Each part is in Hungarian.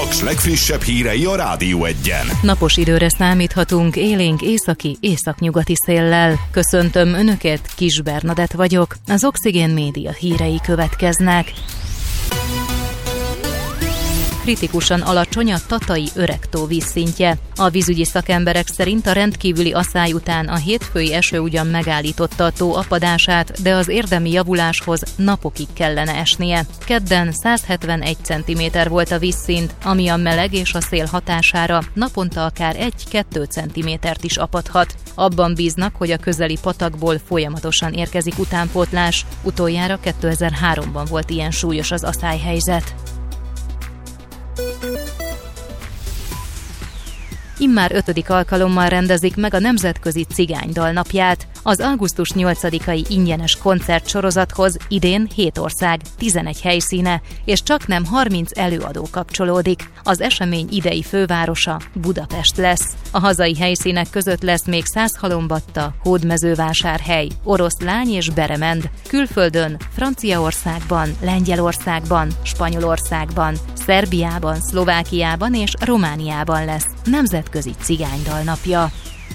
Paks legfrissebb hírei a Rádió Egyen. Napos időre számíthatunk élénk északi, északnyugati széllel. Köszöntöm Önöket, Kis Bernadett vagyok. Az Oxigén Média hírei következnek. Kritikusan alacsony a Tatai Öregtó vízszintje. A vízügyi szakemberek szerint a rendkívüli aszály után a hétfői eső ugyan megállította a tó apadását, de az érdemi javuláshoz napokig kellene esnie. Kedden 171 cm volt a vízszint, ami a meleg és a szél hatására naponta akár 1-2 cm-t is apadhat. Abban bíznak, hogy a közeli patakból folyamatosan érkezik utánpótlás. Utoljára 2003-ban volt ilyen súlyos az aszályhelyzet. Immár 5. alkalommal rendezik meg a Nemzetközi Cigánydal napját. Az augusztus 8-ai ingyenes koncertsorozathoz idén 7 ország, 11 helyszíne, és csaknem 30 előadó kapcsolódik. Az esemény idei fővárosa Budapest lesz. A hazai helyszínek között lesz még Százhalombatta, Hódmezővásárhely, Oroszlány és Beremend. Külföldön Franciaországban, Lengyelországban, Spanyolországban, Szerbiában, Szlovákiában és Romániában lesz Nemzetközi Cigánydal napja.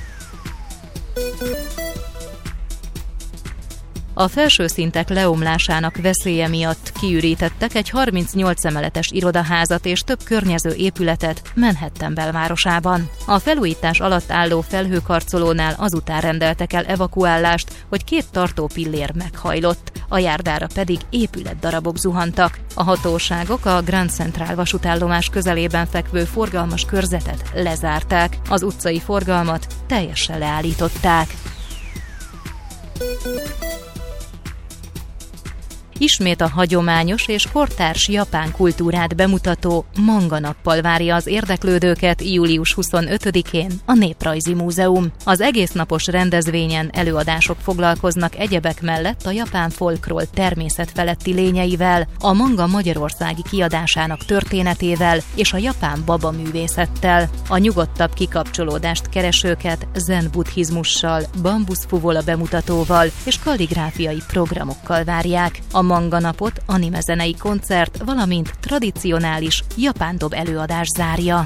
A felső szintek leomlásának veszélye miatt kiürítettek egy 38 emeletes irodaházat és több környező épületet Manhattan belvárosában. A felújítás alatt álló felhőkarcolónál azután rendeltek el evakuálást, hogy 2 tartópillér meghajlott, a járdára pedig épületdarabok zuhantak. A hatóságok a Grand Central vasútállomás közelében fekvő forgalmas körzetet lezárták, az utcai forgalmat teljesen leállították. Ismét a hagyományos és kortárs japán kultúrát bemutató manga nappal várja az érdeklődőket július 25-én a Néprajzi Múzeum. Az egésznapos rendezvényen előadások foglalkoznak egyebek mellett a japán folkról természetfeletti lényeivel, a manga magyarországi kiadásának történetével és a japán babaművészettel. A nyugodtabb kikapcsolódást keresőket zen buddhizmussal, bambuszfuvola bemutatóval és kalligráfiai programokkal várják. A manga napot animezenei koncert, valamint tradicionális japán dob előadás zárja.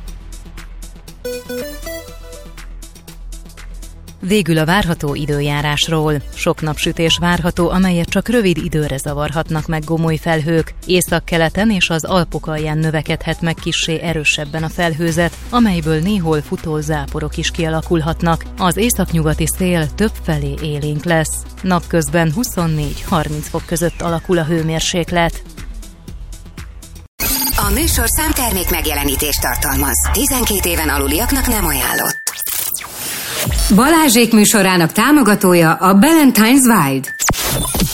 Végül a várható időjárásról. Sok napsütés várható, amelyet csak rövid időre zavarhatnak meg gomoly felhők. Északkeleten és az Alpok alján növekedhet meg kissé erősebben a felhőzet, amelyből néhol futó záporok is kialakulhatnak. Az északnyugati szél többfelé élénk lesz. Napközben 24-30 fok között alakul a hőmérséklet. A műsorszám termék megjelenítést tartalmaz. 12 éven aluliaknak nem ajánlott. Balázsék műsorának támogatója a Ballantine's Wild.